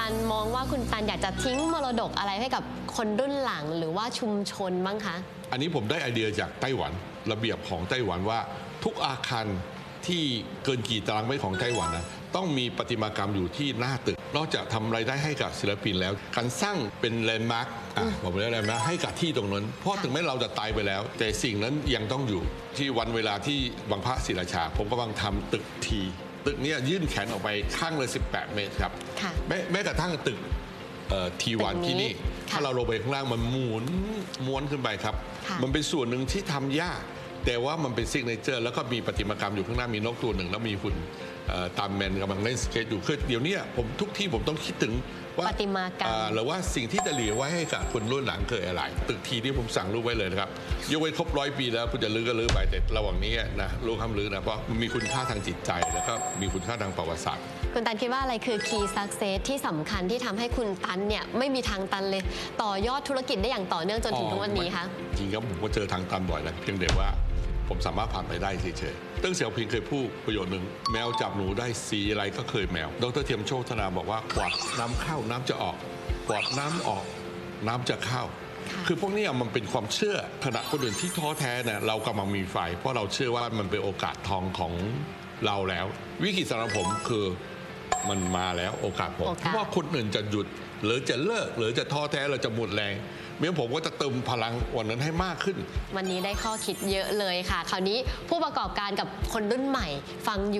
ตันมองว่าคุณตันอยากจะทิ้งมรดกอะไรให้กับคนรุ่นหลังหรือว่าชุมชนบ้างคะอันนี้ผมได้ไอเดียจากไต้หวันระเบียบของไต้หวันว่าทุกอาคารที่เกินกี่ตารางเมตรของไต้หวันนะต้องมีประติมากรรมอยู่ที่หน้าตึกนอกจากทำรายได้ให้กับศิลปินแล้วการสร้างเป็นแลนด์มาร์คบอกไปแล้วแลนด์มาร์คให้กับที่ตรงนั้นเพราะถึงแม้เราจะตายไปแล้วแต่สิ่งนั้นยังต้องอยู่ที่วันเวลาที่วังพระศิราชาผมกำลังทำตึกตึกนี้ยื่นแขนออกไปข้างเลย18 เมตรครับแม้กระทั่งตึกทีวันที่นี่ถ้าเราลงไปข้างล่างมันหมุนม้วนขึ้นไปครับมันเป็นส่วนหนึ่งที่ทำยากแต่ว่ามันเป็นซิกเนเจอร์แล้วก็มีประติมากรรมอยู่ข้างหน้ามีนกตัวหนึ่งแล้วมีหุ่นตามแมนกำลังเล่นสเก็ตอยู่คือเดี๋ยวนี้ผมทุกที่ผมต้องคิดถึงว่าประติมากรรมหรือว่าสิ่งที่จะเหลือไว้ให้กับคนรุ่นหลังเคยอะไรตึกทีที่ผมสั่งรูปไว้เลยนะครับยกเว้นครบ100 ปีแล้วคุณจะลื้อก็ลื้อไปแต่ระหว่างนี้นะรู้คำลื้อนะเพราะมันมีคุณค่าทางจิตใจแล้วก็มีคุณค่าทางประวัติศาสตร์คุณตันคิดว่าอะไรคือ key success ที่สำคัญที่ทำให้คุณตันเนี่ยไม่มีทางตันเลยต่อยอดธุรกิจได้อย่างต่อเนื่องจนถึงทุกวันนี้คะจริงครับผมก็เจอทางตันบ่อยนะเพียงแต่ว่าผมสามารถผ่านไปได้เฉยๆตั้งเสี่ยวพิงเคยพูดประโยชน์หนึ่งแมวจับหนูได้สีอะไรก็เคยแมวดร.เทียมโชธนาบอกว่ากวาดน้ำเข้าน้ำจะออกกวาดน้ำออกน้ำจะเข้าคือพวกนี้มันเป็นความเชื่อขณะคนอื่นที่ท้อแท้เนี่ยเรากำลังมีไฟเพราะเราเชื่อว่ามันเป็นโอกาสทองของเราแล้ววิกฤตสำหรับผมคือมันมาแล้วโอกาสผมเพราะว่าคนอื่นจะหยุดหรือจะเลิกหรือจะท้อแท้เราจะหมดแรงเมื่อผมก็จะเติมพลังวันนั้นให้มากขึ้นวันนี้ได้ข้อคิดเยอะเลยค่ะคราวนี้ผู้ประกอบการกับคนรุ่นใหม่ฟังอยู่